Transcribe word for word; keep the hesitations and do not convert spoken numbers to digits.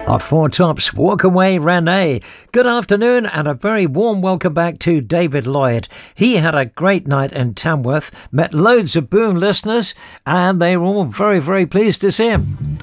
Our Four Tops, Walk Away Renee. Good afternoon and a very warm welcome back to David Lloyd. He had a great night in Tamworth, met loads of Boom listeners and they were all very, very pleased to see him.